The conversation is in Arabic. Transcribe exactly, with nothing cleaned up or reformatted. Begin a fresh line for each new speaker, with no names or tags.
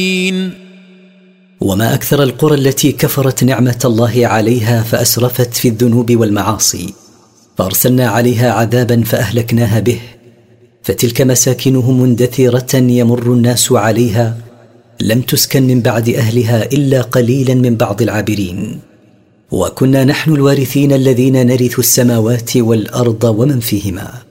وما أكثر القرى التي كفرت نعمة الله عليها فأسرفت في الذنوب والمعاصي، فأرسلنا عليها عذابا فأهلكناها به، فتلك مساكنهم مندثرة يمر الناس عليها، لم تسكن من بعد أهلها إلا قليلا من بعض العابرين. وكنا نحن الوارثين الذين نرث السماوات والأرض ومن فيهما.